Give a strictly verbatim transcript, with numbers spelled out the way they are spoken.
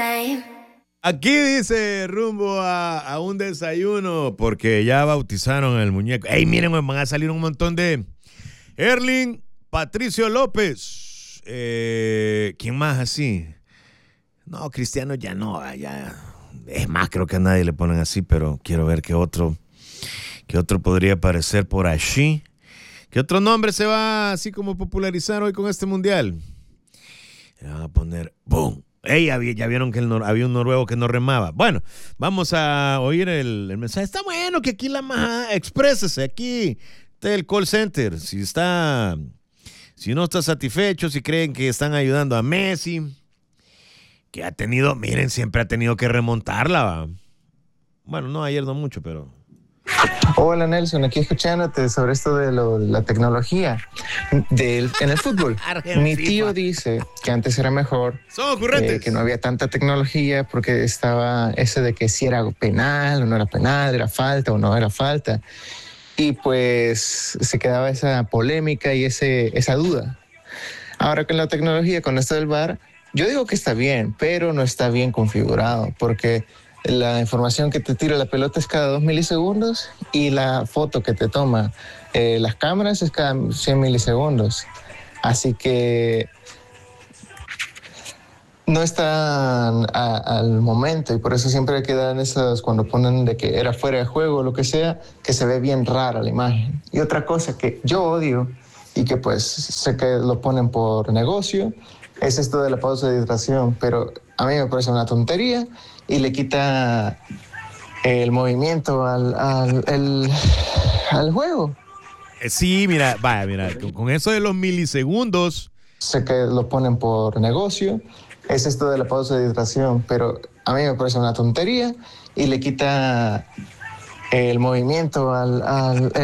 same. Aquí dice rumbo a, a un desayuno porque ya bautizaron el muñeco. Ey, miren, van a salir un montón de Erling Patricio López. Eh, ¿Quién más así? No, Cristiano ya no, ya. Es más, creo que a nadie le ponen así, pero quiero ver qué otro, qué otro podría aparecer por allí. ¿Qué otro nombre se va así como popularizar hoy con este mundial? Le van a poner ¡boom! Ey, había, ya vieron que el nor, había un noruego que no remaba. Bueno, vamos a oír el, el mensaje. Está bueno que aquí la maja, exprésese, aquí está el call center. Si está, si no está satisfecho, si creen que están ayudando a Messi, que ha tenido, miren, siempre ha tenido que remontarla, ¿va? Bueno, no, ayer no mucho, pero... Hola Nelson, aquí escuchándote sobre esto de lo, la tecnología del, en el fútbol. Mi tío dice que antes era mejor, eh, que no había tanta tecnología porque estaba ese de que si era penal o no era penal, era falta o no era falta. Y pues se quedaba esa polémica y ese, esa duda. Ahora con la tecnología, con esto del V A R, yo digo que está bien, pero no está bien configurado porque... la información que te tira la pelota es cada dos milisegundos y la foto que te toma eh, las cámaras es cada cien milisegundos. Así que no están a, al momento y por eso siempre quedan esas, cuando ponen de que era fuera de juego o lo que sea, que se ve bien rara la imagen. Y otra cosa que yo odio y que pues sé que lo ponen por negocio es esto de la pausa de hidratación, pero a mí me parece una tontería y le quita el movimiento al, al, el, al juego. Sí, mira, vaya, mira, con, con eso de los milisegundos. Sé que lo ponen por negocio, es esto de la pausa de hidratación, pero a mí me parece una tontería y le quita el movimiento al, al el